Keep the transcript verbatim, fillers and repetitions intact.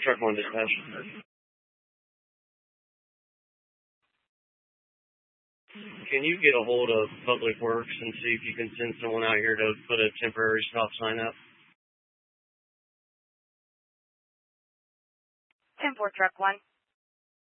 Truck one dispatch. Can you get a hold of Public Works and see if you can send someone out here to put a temporary stop sign up? ten four, truck one.